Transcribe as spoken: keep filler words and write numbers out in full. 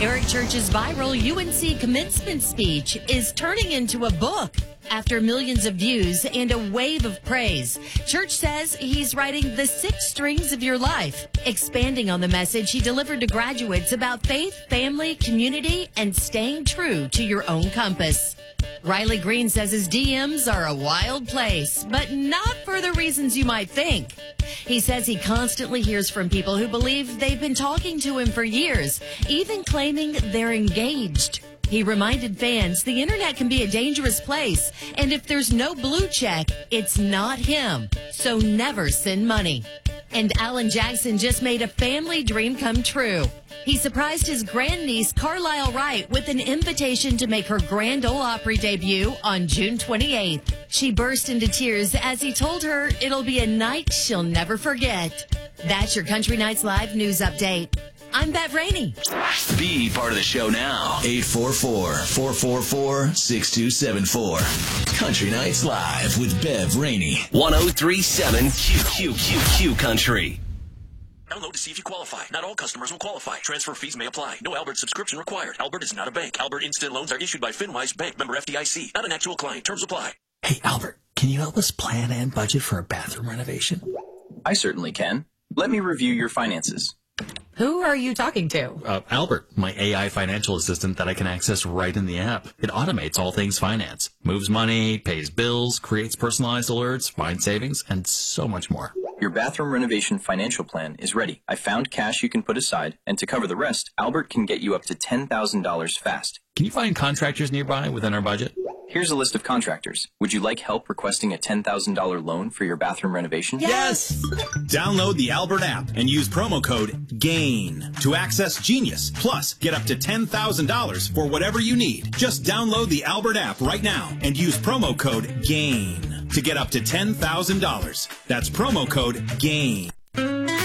Eric Church's viral U N C commencement speech is turning into a book. After millions of views and a wave of praise, Church says he's writing the six strings of your life, expanding on the message he delivered to graduates about faith, family, community, and staying true to your own compass. Riley Green says his D Ms are a wild place, but not for the reasons you might think. He says he constantly hears from people who believe they've been talking to him for years, even claiming they're engaged. He reminded fans the internet can be a dangerous place, and if there's no blue check, it's not him. So never send money. And Alan Jackson just made a family dream come true. He surprised his grandniece, Carlisle Wright, with an invitation to make her Grand Ole Opry debut on June twenty-eighth. She burst into tears as he told her it'll be a night she'll never forget. That's your Country Nights Live news update. I'm Bev Rainey. Be part of the show now. eight four four, four four four, six two seven four. Country Nights Live with Bev Rainey. one oh three point seven Q Q Q Q Country. Download to see if you qualify. Not all customers will qualify. Transfer fees may apply. No Albert subscription required. Albert is not a bank. Albert Instant Loans are issued by FinWise Bank, member F D I C. Not an actual client. Terms apply. Hey, Albert, can you help us plan and budget for a bathroom renovation? I certainly can. Let me review your finances. Who are you talking to? Uh, Albert, my A I financial assistant that I can access right in the app. It automates all things finance, moves money, pays bills, creates personalized alerts, finds savings, and so much more. Your bathroom renovation financial plan is ready. I found cash you can put aside, and to cover the rest, Albert can get you up to ten thousand dollars fast. Can you find contractors nearby within our budget? Here's a list of contractors. Would you like help requesting a ten thousand dollars loan for your bathroom renovation? Yes! Download the Albert app and use promo code GAIN to access Genius. Plus, get up to ten thousand dollars for whatever you need. Just download the Albert app right now and use promo code GAIN to get up to ten thousand dollars. That's promo code GAIN.